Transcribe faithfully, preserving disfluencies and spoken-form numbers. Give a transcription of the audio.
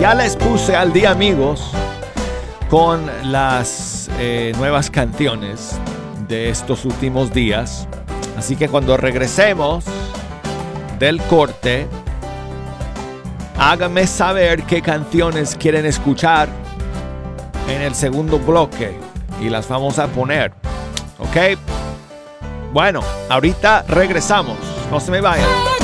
Ya les puse al día, amigos, con las eh, nuevas canciones de estos últimos días. Así que cuando regresemos del corte, háganme saber qué canciones quieren escuchar en el segundo bloque y las vamos a poner. ¿Ok? Bueno, ahorita regresamos. No se me vayan.